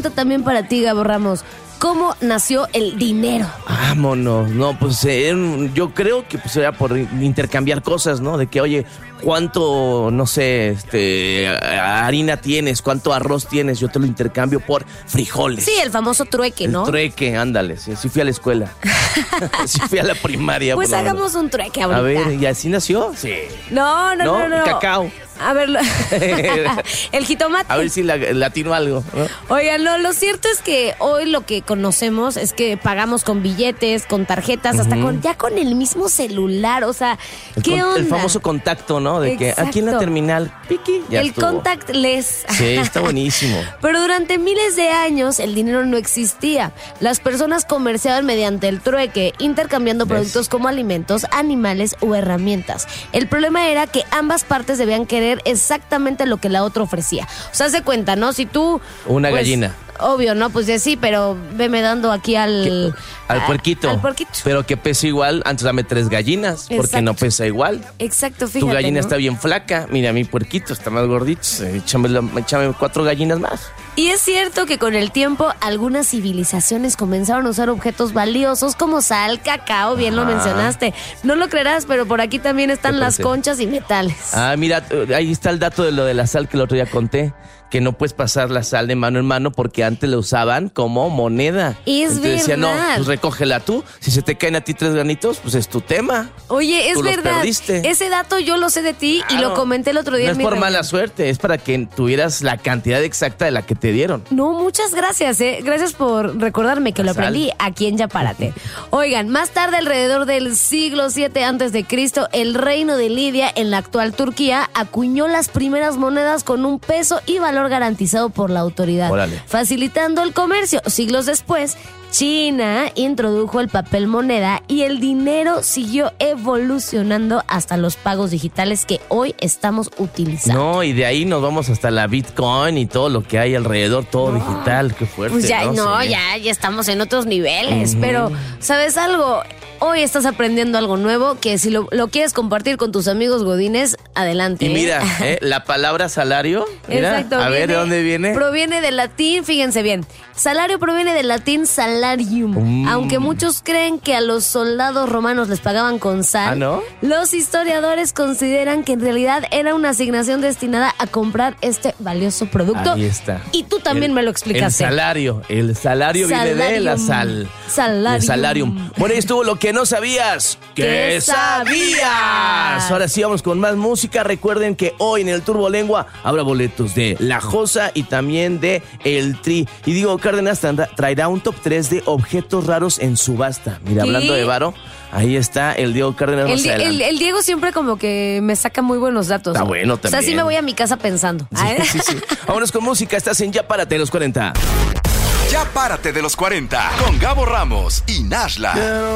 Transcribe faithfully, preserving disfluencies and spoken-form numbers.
pregunta también para ti, Gabo Ramos. ¿Cómo nació el dinero? Vámonos, no, pues eh, yo creo que pues era por intercambiar cosas, ¿no? De que, oye, ¿cuánto, no sé, este, harina tienes? ¿Cuánto arroz tienes? Yo te lo intercambio por frijoles. Sí, el famoso trueque, ¿no? El trueque, ándale, sí, sí fui a la escuela. Sí fui a la primaria. Pues hagamos un trueque ahorita. A ver, ¿y así nació? Sí. No, no, no, no. no. Cacao. A ver, el jitomate. A ver si la, latino algo, ¿no? Oigan, no, lo cierto es que hoy lo que conocemos es que pagamos con billetes, con tarjetas, uh-huh. hasta con ya con el mismo celular, o sea, el ¿qué con, onda? El famoso contacto, ¿no? De Exacto. que aquí en la terminal, piqui, ya El estuvo. contactless. Sí, está buenísimo. Pero durante miles de años el dinero no existía. Las personas comerciaban mediante el trueque, intercambiando ¿Ves? productos como alimentos, animales o herramientas. El problema era que ambas partes debían querer exactamente lo que la otra ofrecía. O sea, se cuenta, ¿no? Si tú... Una pues, gallina. Obvio, ¿no? Pues ya sí, pero veme dando aquí al... Al a, puerquito. Al puerquito. Pero que pese igual, antes dame tres gallinas, Exacto. porque no pesa igual. Exacto, fíjate, Tu gallina ¿no? está bien flaca, mira, mi puerquito está más gordito, échame, échame cuatro gallinas más. Y es cierto que con el tiempo algunas civilizaciones comenzaron a usar objetos valiosos como sal, cacao, bien Ajá. lo mencionaste. No lo creerás, pero por aquí también están las conchas y metales. Ah, mira, ahí está el dato de lo de la sal que el otro día conté. Que no puedes pasar la sal de mano en mano porque antes la usaban como moneda. Y es Entonces verdad. decía, no, pues recógela tú. Si se te caen a ti tres granitos, pues es tu tema. Oye, es tú verdad. Los perdiste. Ese dato yo lo sé de ti claro. y lo comenté el otro día. No en es mi por reunión. mala suerte, es para que tuvieras la cantidad exacta de la que te dieron. No, muchas gracias, ¿eh? Gracias por recordarme que la lo sal. aprendí aquí en Yapárate. Oigan, más tarde, alrededor del siglo siete antes de Cristo, el reino de Lidia, en la actual Turquía, acuñó las primeras monedas con un peso y valor garantizado por la autoridad, Órale. facilitando el comercio. Siglos después, China introdujo el papel moneda y el dinero siguió evolucionando hasta los pagos digitales que hoy estamos utilizando. No, y de ahí nos vamos hasta la Bitcoin y todo lo que hay alrededor, todo no. digital, qué fuerte. Pues ya, no, no sí. ya, ya estamos en otros niveles, uh-huh. pero ¿sabes algo? Hoy estás aprendiendo algo nuevo que si lo, lo quieres compartir con tus amigos godines, adelante. Y mira, ¿eh? la palabra salario, mira, Exacto, a viene, ver, ¿de dónde viene? Proviene del latín, fíjense bien, salario proviene del latín salarium. Mm. Aunque muchos creen que a los soldados romanos les pagaban con sal, ¿Ah, no? los historiadores consideran que en realidad era una asignación destinada a comprar este valioso producto. Ahí está. Y tú también el, me lo explicaste. El salario, el salario salarium. viene de la sal. Salarium. El salarium. Bueno, ahí estuvo lo que no sabías. ¿Qué, ¿Qué sabías? sabías? Ahora sí vamos con más música. Recuerden que hoy en el Turbo Lengua habrá boletos de La Josa y también de El Tri. Y Diego Cárdenas traerá un top tres de objetos raros en subasta. Mira, ¿Qué? hablando de varo, ahí está el Diego Cárdenas. El, el, el Diego siempre como que me saca muy buenos datos. Está bueno también. O sea, sí me voy a mi casa pensando. Sí, sí, sí. Vámonos con música. Estás en Ya Párate de los cuarenta. Ya Párate de los cuarenta con Gabo Ramos y Nashla.